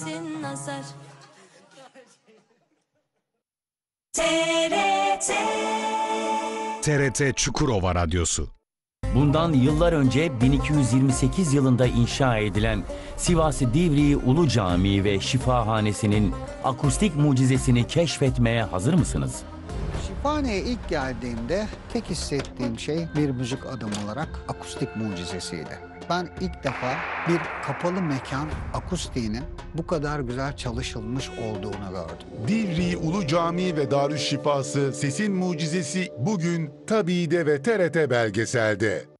değmesin nazar. TRT TRT Çukurova Radyosu. Bundan yıllar önce 1228 yılında inşa edilen Sivas Divriği Ulu Camii ve Şifahanesi'nin akustik mucizesini keşfetmeye hazır mısınız? Şifahane'ye ilk geldiğimde tek hissettiğim şey bir müzik adamı olarak akustik mucizesiydi. Ben ilk defa bir kapalı mekan akustiğinin bu kadar güzel çalışılmış olduğunu gördüm. Divriği Ulu Camii ve Darüşşifası Sesin Mucizesi bugün TABİ'de ve TRT Belgesel'de.